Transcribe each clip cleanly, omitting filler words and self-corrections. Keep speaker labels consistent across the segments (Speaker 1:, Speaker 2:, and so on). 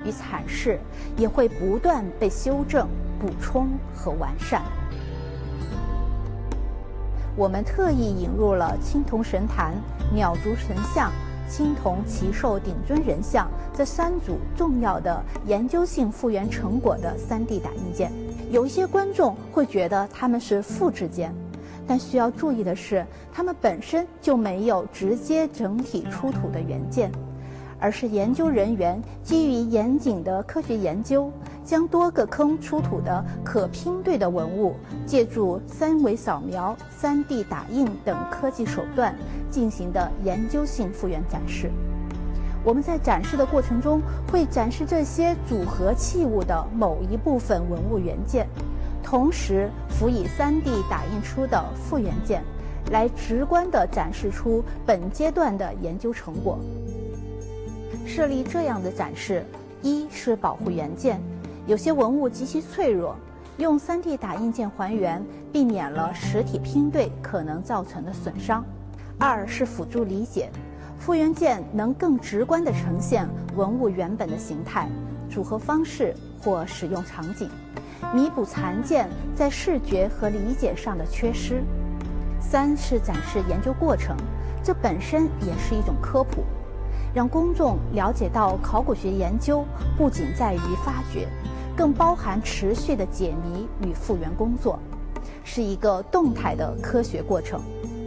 Speaker 1: 与阐释，也会不断被修正、补充和完善。我们特意引入了青铜神坛、鸟足神像、青铜奇兽顶尊人像这3组重要的研究性复原成果的3D 打印件。有一些观众会觉得它们是复制件，但需要注意的是，它们本身就没有直接整体出土的原件，而是研究人员基于严谨的科学研究，将多个坑出土的可拼对的文物，借助3维扫描、3D 打印等科技手段进行的研究性复原展示。我们在展示的过程中，会展示这些组合器物的某一部分文物原件，同时辅以3D 打印出的复原件，来直观地展示出本阶段的研究成果。设立这样的展示，一是保护原件，有些文物极其脆弱，用3D 打印件还原，避免了实体拼对可能造成的损伤；二是辅助理解，复原件能更直观地呈现文物原本的形态、组合方式或使用场景，弥补残件在视觉和理解上的缺失；三是展示研究过程，这本身也是一种科普，让公众了解到考古学研究不仅在于发掘，更包含持续的解谜与复原工作，是一个动态的科学过程。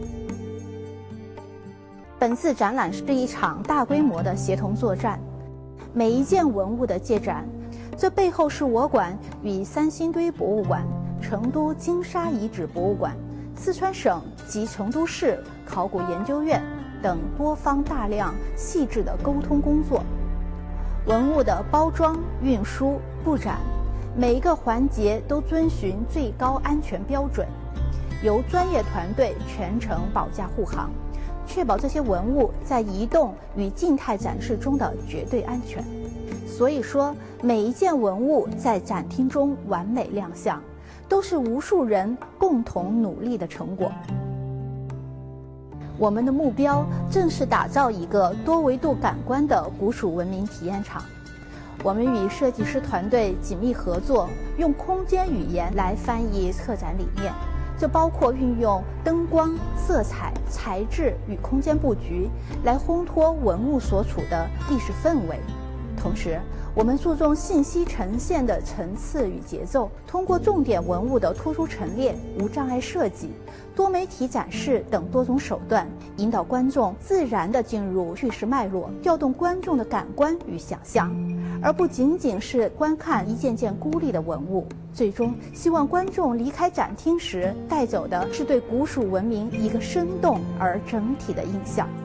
Speaker 1: 本次展览是一场大规模的协同作战，每一件文物的借展，这背后是我馆与三星堆博物馆、成都金沙遗址博物馆、四川省及成都市考古研究院等多方大量细致的沟通工作。文物的包装、运输、布展，每一个环节都遵循最高安全标准，由专业团队全程保驾护航，确保这些文物在移动与静态展示中的绝对安全。所以说，每一件文物在展厅中完美亮相，都是无数人共同努力的成果。我们的目标正是打造一个多维度感官的古蜀文明体验场。我们与设计师团队紧密合作，用空间语言来翻译策展理念。这包括运用灯光、色彩、材质与空间布局，来烘托文物所处的历史氛围。同时，我们注重信息呈现的层次与节奏，通过重点文物的突出陈列、无障碍设计、多媒体展示等多种手段，引导观众自然地进入叙事脉络，调动观众的感官与想象，而不仅仅是观看一件件孤立的文物。最终，希望观众离开展厅时带走的是对古蜀文明一个生动而整体的印象。